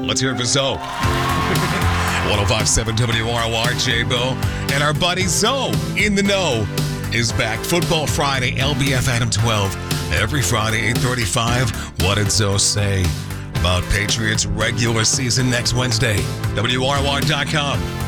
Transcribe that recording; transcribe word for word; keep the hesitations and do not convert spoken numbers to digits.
Let's hear it for Zoe. one oh five point seven W R Y, J-Bo. And our buddy Zoe in the know is back. Football Friday, L B F Adam twelve. Every Friday, eight thirty-five. What did Zoe say about Patriots regular season next Wednesday? W R Y dot com.